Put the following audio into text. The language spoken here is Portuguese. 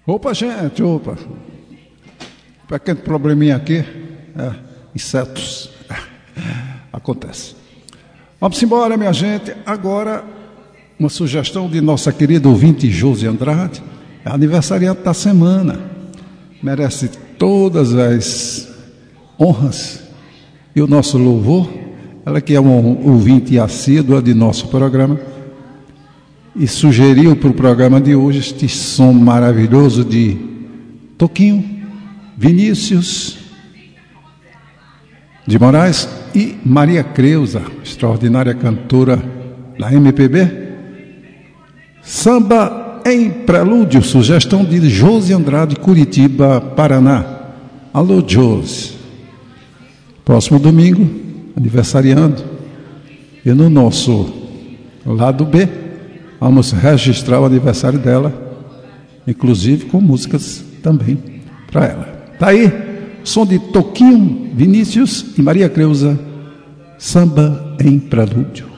Opa, gente, opa. Pequeno probleminha aqui. Insetos. Acontece. Vamos embora, minha gente. Agora, uma sugestão de nossa querida ouvinte Josi Andrade. É aniversariante da semana. Merece todas as honras e o nosso louvor. Ela que é uma ouvinte assídua de nosso programa. E sugeriu para o programa de hoje este som maravilhoso de Toquinho, Vinícius de Moraes e Maria Creuza, extraordinária cantora da MPB. Samba em Prelúdio, sugestão de Josi Andrade, Curitiba, Paraná. Alô, Josi. Próximo domingo, aniversariando. E no nosso lado B, vamos registrar o aniversário dela, inclusive com músicas também para ela. Tá aí, som de Toquinho, Vinícius e Maria Creuza, Samba em Prelúdio.